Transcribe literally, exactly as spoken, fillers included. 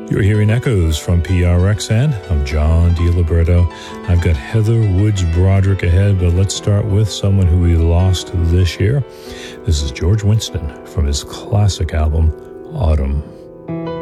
You're hearing echoes from P R X N. I'm John DiLiberto. I've got Heather Woods Broderick ahead, but let's start with someone who we lost this year. This is George Winston from his classic album, Autumn.